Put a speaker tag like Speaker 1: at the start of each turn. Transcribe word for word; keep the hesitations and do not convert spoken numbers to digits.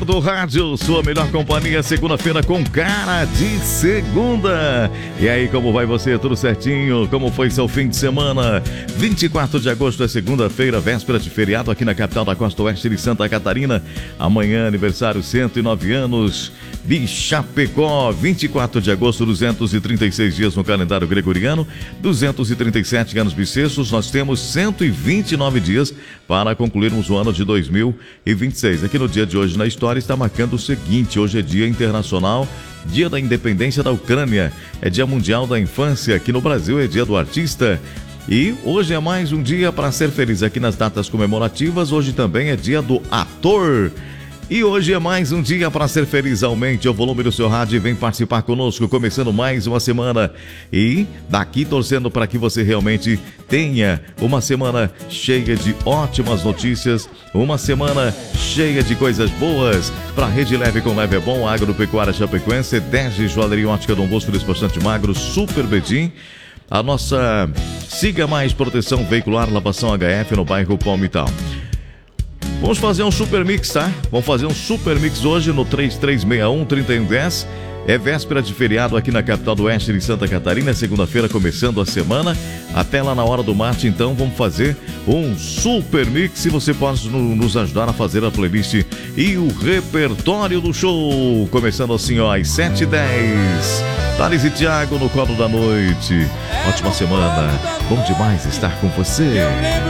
Speaker 1: líder do rádio, sua melhor companhia, segunda-feira com cara de segunda. E aí, como vai você? Tudo certinho? Como foi seu fim de semana? vinte e quatro de agosto é segunda-feira, véspera de feriado aqui na capital da Costa Oeste de Santa Catarina. Amanhã, aniversário, cento e nove anos de Chapecó. vinte e quatro de agosto, duzentos e trinta e seis dias no calendário gregoriano, duzentos e trinta e sete anos bissextos. Nós temos cento e vinte e nove dias para concluirmos o ano de dois mil e vinte e seis. Aqui no dia de hoje na história está marcando o seguinte: hoje é Dia Internacional, Dia da Independência da Ucrânia, é Dia Mundial da Infância, aqui no Brasil é Dia do Artista. E hoje é mais um dia para ser feliz aqui nas datas comemorativas. Hoje também é Dia do Ator. E hoje é mais um dia para ser feliz. Aumente o volume do seu rádio e vem participar conosco, começando mais uma semana. E daqui torcendo para que você realmente tenha uma semana cheia de ótimas notícias, uma semana cheia de coisas boas. Para Rede Leve com Leve é Bom, Agropecuária Chapecoense, Dege Joalheria Ótica Dom Bosco, Despachante Magro, Super Bedim. A nossa Siga Mais Proteção Veicular, Lavação H F no bairro Palmital. Vamos fazer um super mix, tá? Vamos fazer um super mix hoje no três três seis um, três um um zero. É véspera de feriado aqui na capital do Oeste de Santa Catarina. É segunda-feira começando a semana. Até lá na hora do mate, então, vamos fazer um super mix. E você pode no, nos ajudar a fazer a playlist e o repertório do show. Começando assim, ó, às sete e dez. Thales e Thiago no colo da noite. Ótima semana. Bom demais estar com você.